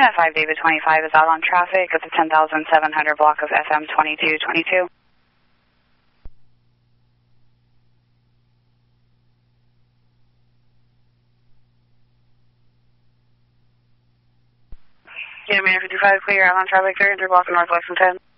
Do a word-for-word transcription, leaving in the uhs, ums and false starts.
Unit five, David twenty-five is out on traffic at the ten thousand seven hundred block of F M twenty-two twenty-two. Unit fifty-five, clear out on traffic three hundred block of North Lexington.